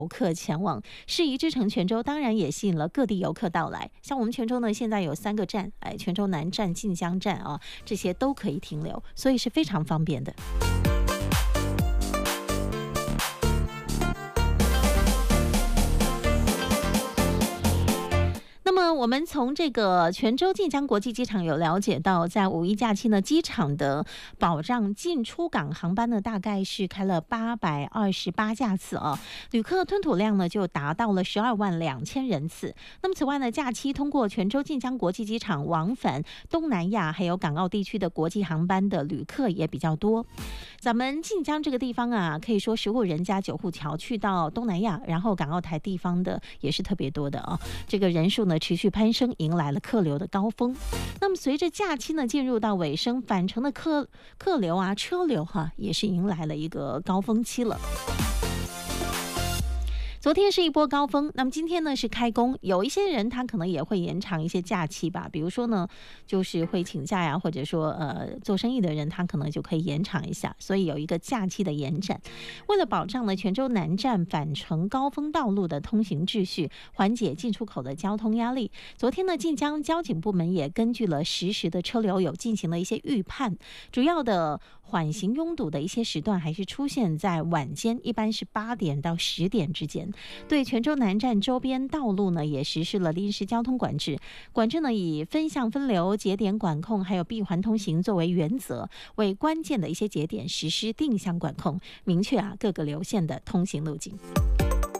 游客前往适宜之城泉州，当然也吸引了各地游客到来。像我们泉州呢，现在有3个站，泉州南站、晋江站啊，这些都可以停留，所以是非常方便的。那么我们从这个泉州晋江国际机场有了解到，在五一假期呢，机场的保障进出港航班呢，大概是开了828架次啊，旅客吞吐量呢就达到了12万2千人次。那么此外呢，假期通过泉州晋江国际机场往返东南亚还有港澳地区的国际航班的旅客也比较多。咱们晋江这个地方啊，可以说10户人家9户侨，去到东南亚，然后港澳台地方的也是特别多的啊。这个人数呢持续攀升，迎来了客流的高峰。那么随着假期呢进入到尾声，返程的客流啊、车流也是迎来了一个高峰期了。昨天是一波高峰，那么今天呢是开工，有一些人他可能也会延长一些假期吧，比如说呢就是会请假呀，或者说做生意的人他可能就可以延长一下，所以有一个假期的延展。为了保障呢泉州南站返程高峰道路的通行秩序，缓解进出口的交通压力，昨天呢晋江交警部门也根据了实时的车流有进行了一些预判，主要的缓行拥堵的一些时段还是出现在晚间，一般是8点到10点之间。对泉州南站周边道路呢也实施了临时交通管制呢以分项分流、节点管控还有闭环通行作为原则，为关键的一些节点实施定向管控，明确各个流线的通行路径。